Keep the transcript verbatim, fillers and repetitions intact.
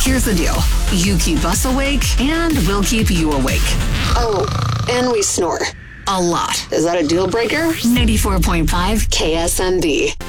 Here's the deal. You keep us awake, and we'll keep you awake. Oh, and we snore. A lot. Is that a deal breaker? ninety-four point five K S M D.